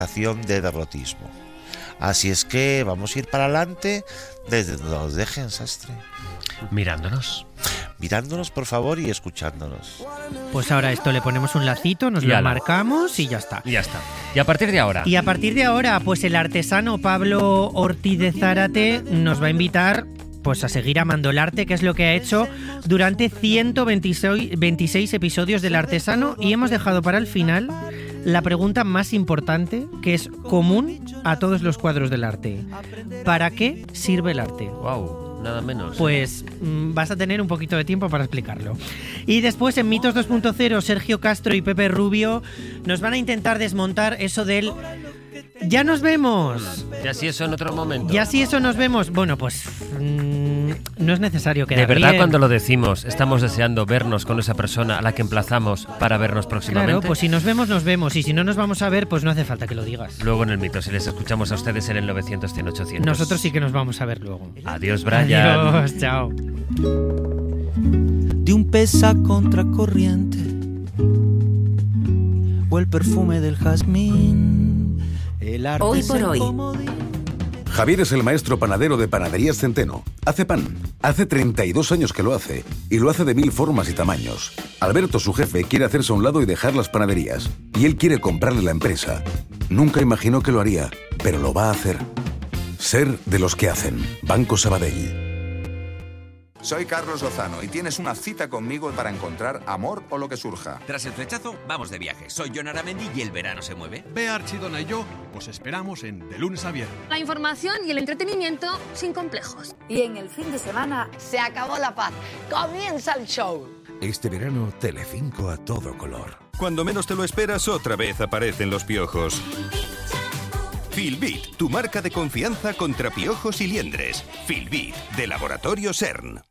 de derrotismo. Así es que vamos a ir para adelante desde donde nos dejen, Sastre. Mirándonos, por favor, y escuchándonos. Pues ahora esto le ponemos un lacito, nos lo marcamos y ya está. Ya está. Y a partir de ahora, pues el artesano Pablo Ortiz de Zárate nos va a invitar pues a seguir amando el arte, que es lo que ha hecho durante 126 episodios del Artesano, y hemos dejado para el final la pregunta más importante, que es común a todos los cuadros del arte. ¿Para qué sirve el arte? Wow, nada menos. Pues vas a tener un poquito de tiempo para explicarlo. Y después en Mitos 2.0, Sergio Castro y Pepe Rubio nos van a intentar desmontar eso del ¡ya nos vemos! Ya si eso en otro momento. Ya si eso nos vemos. Bueno, pues no es necesario quedar De verdad bien. Cuando lo decimos, estamos deseando vernos con esa persona a la que emplazamos para vernos próximamente. Claro, pues si nos vemos, nos vemos. Y si no nos vamos a ver, pues no hace falta que lo digas. Luego en el Mito, si les escuchamos a ustedes en el 900, 100, 800. Nosotros sí que nos vamos a ver luego. Adiós, Brian. Adiós, chao. De un pez a contracorriente o el perfume del jazmín, el arte. Hoy por hoy. Javier es el maestro panadero de Panaderías Centeno. Hace pan. Hace 32 años que lo hace. Y lo hace de 1000 formas y tamaños. Alberto, su jefe, quiere hacerse a un lado y dejar las panaderías. Y él quiere comprarle la empresa. Nunca imaginó que lo haría, pero lo va a hacer. Ser de los que hacen. Banco Sabadell. Soy Carlos Lozano y tienes una cita conmigo para encontrar amor o lo que surja. Tras el flechazo, vamos de viaje. Soy Jon Aramendi y el verano se mueve. Bea Archidona y yo os esperamos en De Lunes a Viernes. La información y el entretenimiento sin complejos. Y en el fin de semana se acabó la paz. Comienza el show. Este verano, Telecinco a todo color. Cuando menos te lo esperas, otra vez aparecen los piojos. Filbit, tu marca de confianza contra piojos y liendres. Filbit, de Laboratorio CERN.